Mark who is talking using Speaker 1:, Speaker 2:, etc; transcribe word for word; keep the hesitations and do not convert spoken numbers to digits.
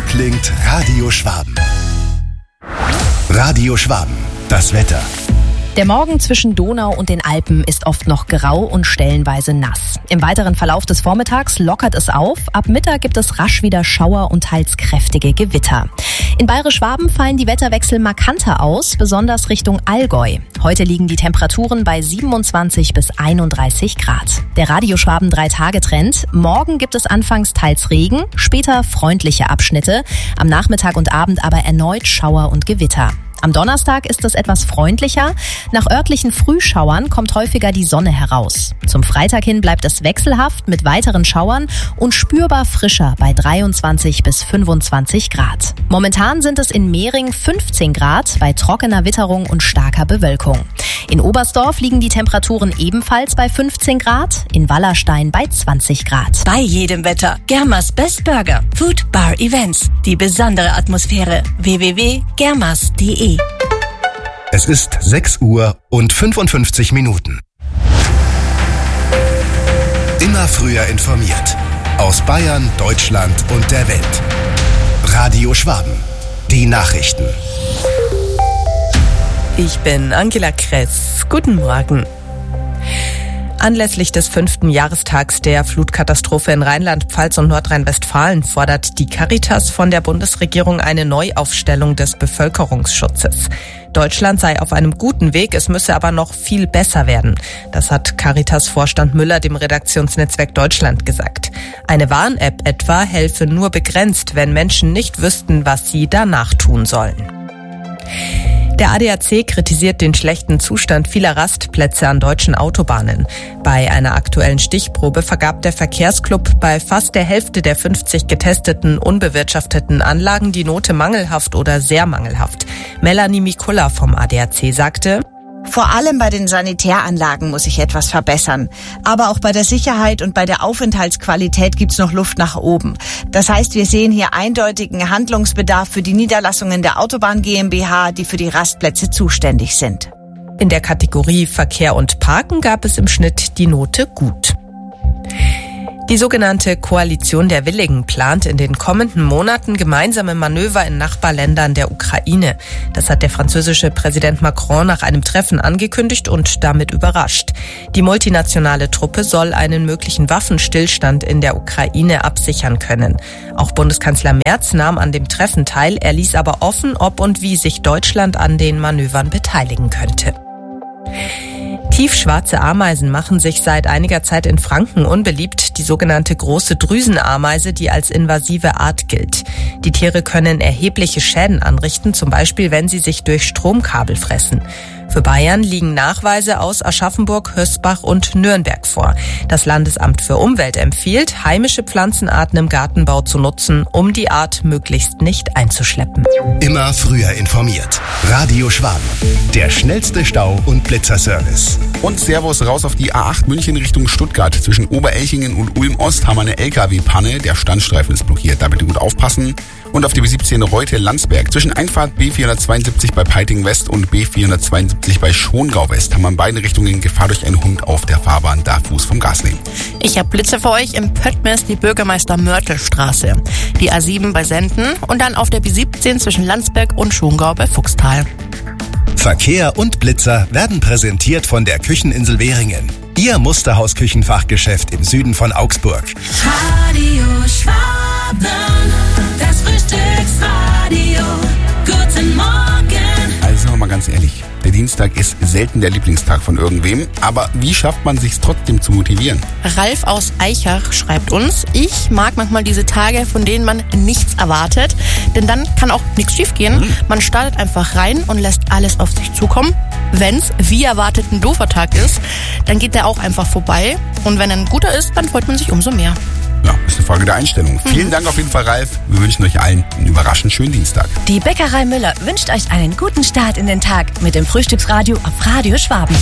Speaker 1: klingt Radio Schwaben. Radio Schwaben, das Wetter.
Speaker 2: Der Morgen zwischen Donau und den Alpen ist oft noch grau und stellenweise nass. Im weiteren Verlauf des Vormittags lockert es auf. Ab Mittag gibt es rasch wieder Schauer und teils kräftige Gewitter. In Bayerisch-Schwaben fallen die Wetterwechsel markanter aus, besonders Richtung Allgäu. Heute liegen die Temperaturen bei siebenundzwanzig bis einunddreißig Grad. Der Radio Schwaben drei-Tage-Trend. Morgen gibt es anfangs teils Regen, später freundliche Abschnitte. Am Nachmittag und Abend aber erneut Schauer und Gewitter. Am Donnerstag ist es etwas freundlicher. Nach örtlichen Frühschauern kommt häufiger die Sonne heraus. Zum Freitag hin bleibt es wechselhaft mit weiteren Schauern und spürbar frischer bei dreiundzwanzig bis fünfundzwanzig Grad. Momentan sind es in Mehring fünfzehn Grad bei trockener Witterung und starker Bewölkung. In Oberstdorf liegen die Temperaturen ebenfalls bei fünfzehn Grad, in Wallerstein bei zwanzig Grad.
Speaker 3: Bei jedem Wetter. Germas Best Burger, Food, Bar, Events. Die besondere Atmosphäre. w w w punkt germas punkt d e.
Speaker 1: Es ist sechs Uhr und fünfundfünfzig Minuten. Immer früher informiert. Aus Bayern, Deutschland und der Welt. Radio Schwaben. Die Nachrichten.
Speaker 4: Ich bin Angela Kress. Guten Morgen. Anlässlich des fünften Jahrestags der Flutkatastrophe in Rheinland-Pfalz und Nordrhein-Westfalen fordert die Caritas von der Bundesregierung eine Neuaufstellung des Bevölkerungsschutzes. Deutschland sei auf einem guten Weg, es müsse aber noch viel besser werden. Das hat Caritas-Vorstand Müller dem Redaktionsnetzwerk Deutschland gesagt. Eine Warn-App etwa helfe nur begrenzt, wenn Menschen nicht wüssten, was sie danach tun sollen. Der A D A C kritisiert den schlechten Zustand vieler Rastplätze an deutschen Autobahnen. Bei einer aktuellen Stichprobe vergab der Verkehrsclub bei fast der Hälfte der fünfzig getesteten unbewirtschafteten Anlagen die Note mangelhaft oder sehr mangelhaft. Melanie Mikula vom A D A C sagte:
Speaker 5: Vor allem bei den Sanitäranlagen muss sich etwas verbessern. Aber auch bei der Sicherheit und bei der Aufenthaltsqualität gibt's noch Luft nach oben. Das heißt, wir sehen hier eindeutigen Handlungsbedarf für die Niederlassungen der Autobahn GmbH, die für die Rastplätze zuständig sind.
Speaker 4: In der Kategorie Verkehr und Parken gab es im Schnitt die Note gut. Die sogenannte Koalition der Willigen plant in den kommenden Monaten gemeinsame Manöver in Nachbarländern der Ukraine. Das hat der französische Präsident Macron nach einem Treffen angekündigt und damit überrascht. Die multinationale Truppe soll einen möglichen Waffenstillstand in der Ukraine absichern können. Auch Bundeskanzler Merz nahm an dem Treffen teil, er ließ aber offen, ob und wie sich Deutschland an den Manövern beteiligen könnte. Tiefschwarze Ameisen machen sich seit einiger Zeit in Franken unbeliebt, die sogenannte große Drüsenameise, die als invasive Art gilt. Die Tiere können erhebliche Schäden anrichten, zum Beispiel wenn sie sich durch Stromkabel fressen. Für Bayern liegen Nachweise aus Aschaffenburg, Hösbach und Nürnberg vor. Das Landesamt für Umwelt empfiehlt, heimische Pflanzenarten im Gartenbau zu nutzen, um die Art möglichst nicht einzuschleppen.
Speaker 1: Immer früher informiert. Radio Schwaben. Der schnellste Stau- und Blitzerservice.
Speaker 6: Und Servus raus auf die A acht München Richtung Stuttgart. Zwischen Oberelchingen und Ulm-Ost haben wir eine L K W-Panne. Der Standstreifen ist blockiert. Da bitte gut aufpassen. Und auf die B siebzehn Reute-Landsberg. Zwischen Einfahrt B vierhundertzweiundsiebzig bei Peiting West und B vierhundertzweiundsiebzig bei Schongau West haben wir in beiden Richtungen Gefahr durch einen Hund auf der Fahrbahn. Da Fuß vom Gas nehmen.
Speaker 7: Ich habe Blitze für euch im Pöttmes, die Bürgermeister-Mörtel-Straße. Die A sieben bei Senden und dann auf der B siebzehn zwischen Landsberg und Schongau bei Fuchstal.
Speaker 1: Verkehr und Blitzer werden präsentiert von der Kücheninsel Währingen. Ihr Musterhaus-Küchenfachgeschäft im Süden von Augsburg.
Speaker 8: Radio Schwaben, das Frühstücksradio. Guten Morgen.
Speaker 6: Also sagen wir mal ganz ehrlich, der Dienstag ist selten der Lieblingstag von irgendwem. Aber wie schafft man sich's trotzdem zu motivieren?
Speaker 7: Ralf aus Eichach schreibt uns: Ich mag manchmal diese Tage, von denen man nichts erwartet. Denn dann kann auch nichts schiefgehen. Mhm. Man startet einfach rein und lässt alles auf sich zukommen. Wenn's wie erwartet ein doofer Tag ist, dann geht der auch einfach vorbei. Und wenn er ein guter ist, dann freut man sich umso mehr.
Speaker 6: Ja, ist eine Frage der Einstellung. Mhm. Vielen Dank auf jeden Fall, Ralf. Wir wünschen euch allen einen überraschend schönen Dienstag.
Speaker 3: Die Bäckerei Müller wünscht euch einen guten Start in den Tag mit dem Frühstücksradio auf Radio Schwaben.